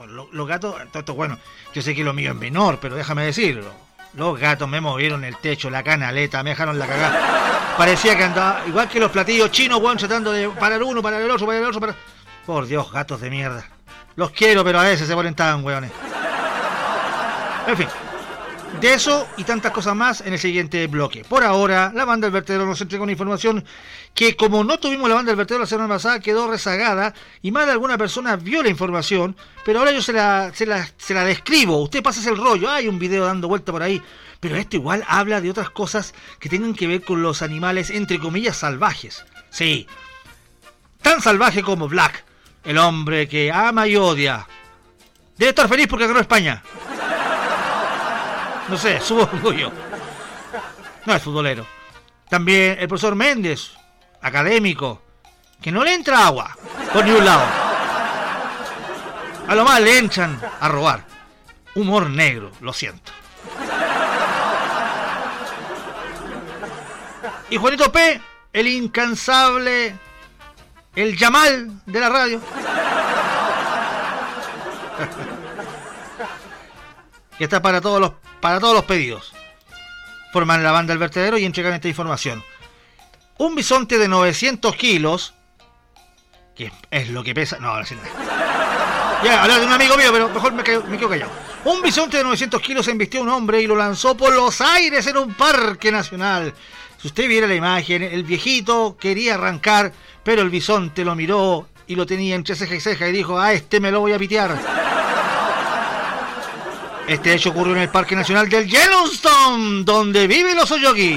Bueno, los gatos, esto, bueno, yo sé que lo mío es menor, pero déjame decirlo. Los gatos me movieron el techo, la canaleta, me dejaron la cagada. Parecía que andaba, igual que los platillos chinos, weón, tratando de parar uno, parar el otro, parar el otro, parar... Por Dios, gatos de mierda. Los quiero, pero a veces se ponen tan weones. En fin. De eso y tantas cosas más en el siguiente bloque. Por ahora, la banda del vertedero nos entrega una información que, como no tuvimos la banda del vertedero la semana pasada, quedó rezagada y más de alguna persona vio la información, pero ahora yo se la describo. Usted pasa el rollo, hay un video dando vuelta por ahí, pero esto igual habla de otras cosas que tengan que ver con los animales, entre comillas, salvajes. Sí, tan salvaje como Black, el hombre que ama y odia. Debe estar feliz porque ganó España. No sé, su orgullo. No es futbolero. También el profesor Méndez, académico, que no le entra agua por ni un lado. A lo más le entran a robar. Humor negro, lo siento. Y Juanito P., el incansable, el Yamal de la radio. Que está para todos los pedidos. Forman la banda del vertedero y entregan esta información. Un bisonte de 900 kilos, que es lo que pesa... No, ahora sí no. Ya, hablar de un amigo mío, pero mejor me quedo callado. Un bisonte de 900 kilos embistió a un hombre y lo lanzó por los aires en un parque nacional. Si usted viera la imagen, el viejito quería arrancar, pero el bisonte lo miró y lo tenía entre ceja y ceja y dijo: a este me lo voy a pitear. Este hecho ocurrió en el Parque Nacional del Yellowstone, donde vive el oso yogi,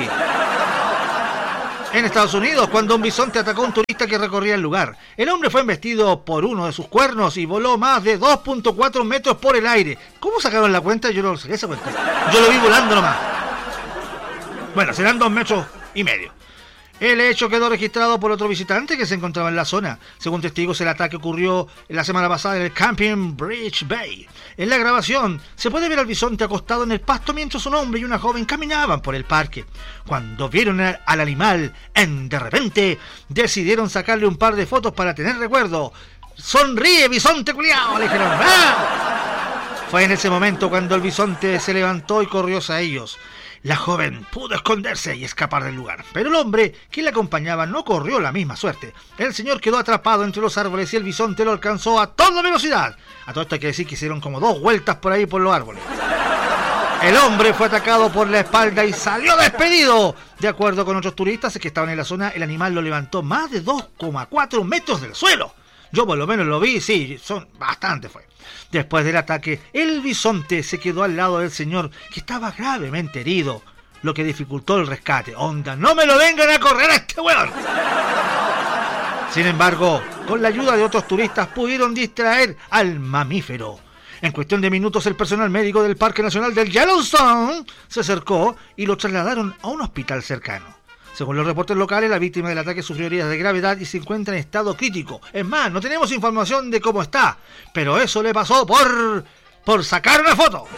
en Estados Unidos, cuando un bisonte atacó a un turista que recorría el lugar. El hombre fue embestido por uno de sus cuernos y voló más de 2.4 metros por el aire. ¿Cómo sacaron la cuenta? Yo no saqué esa cuenta. Yo lo vi volando nomás. Bueno, serán 2,5 metros. El hecho quedó registrado por otro visitante que se encontraba en la zona. Según testigos, el ataque ocurrió la semana pasada en el Camping Bridge Bay. En la grabación se puede ver al bisonte acostado en el pasto mientras un hombre y una joven caminaban por el parque. Cuando vieron al animal, de repente decidieron sacarle un par de fotos para tener recuerdo. ¡Sonríe, bisonte culiao!, le dijeron. ¡Ah! Fue en ese momento cuando el bisonte se levantó y corrió hacia ellos. La joven pudo esconderse y escapar del lugar, pero el hombre que le acompañaba no corrió la misma suerte. El señor quedó atrapado entre los árboles y el bisonte lo alcanzó a toda velocidad. A todo esto hay que decir que hicieron como 2 vueltas por ahí por los árboles. El hombre fue atacado por la espalda y salió despedido. De acuerdo con otros turistas que estaban en la zona, el animal lo levantó más de 2,4 metros del suelo. Yo por lo menos lo vi, sí, son bastante fue. Después del ataque, el bisonte se quedó al lado del señor, que estaba gravemente herido, lo que dificultó el rescate. ¡Onda, no me lo vengan a correr a este weón! Sin embargo, con la ayuda de otros turistas pudieron distraer al mamífero. En cuestión de minutos, el personal médico del Parque Nacional del Yellowstone se acercó y lo trasladaron a un hospital cercano. Según los reportes locales, la víctima del ataque sufrió heridas de gravedad y se encuentra en estado crítico. Es más, no tenemos información de cómo está, pero eso le pasó por sacar una foto.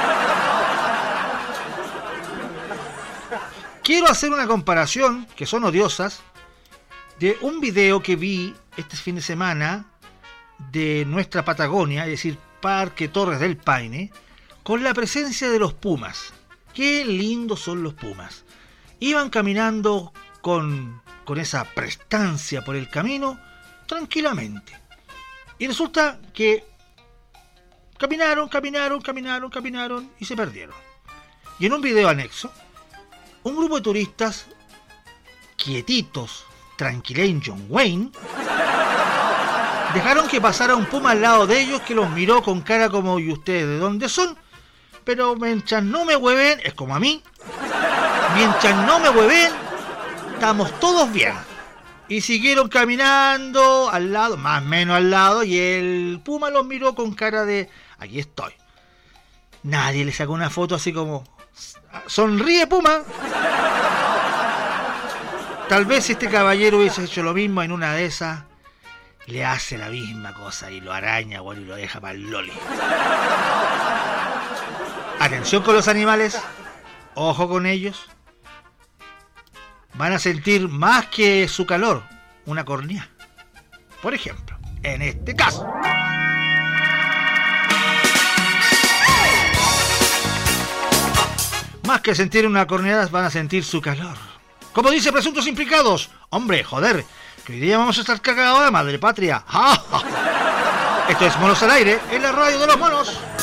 Quiero hacer una comparación, que son odiosas, de un video que vi este fin de semana de nuestra Patagonia, es decir, Parque Torres del Paine, con la presencia de los pumas. Qué lindos son los pumas. Iban caminando con esa prestancia por el camino, tranquilamente. Y resulta que caminaron y se perdieron. Y en un video anexo, un grupo de turistas, quietitos, tranquilen John Wayne, dejaron que pasara un puma al lado de ellos que los miró con cara como: ¿y ustedes de dónde son? Pero mientras no me hueven, es como a mí. Mientras no me hueven, estamos todos bien. Y siguieron caminando al lado, más o menos al lado, y el puma los miró con cara de: aquí estoy. Nadie le sacó una foto así como: sonríe, puma. Tal vez si este caballero hubiese hecho lo mismo, en una de esas le hace la misma cosa y lo araña, bueno, y lo deja para el loli. Atención con los animales, ojo con ellos. Van a sentir más que su calor, una cornea. Por ejemplo, en este caso. Más que sentir una corneada, van a sentir su calor. Como dice presuntos implicados. Hombre, joder, que hoy día vamos a estar cagados de madre patria. Esto es Monos al Aire, en la radio de los monos.